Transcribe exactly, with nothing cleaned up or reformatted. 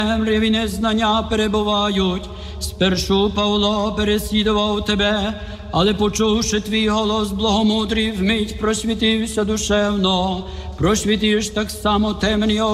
темряві незнання перебувають. Спершу Павло переслідував тебе, але почувши твій голос благомудрий, вмить просвітився душевно. Просвітиш так само темні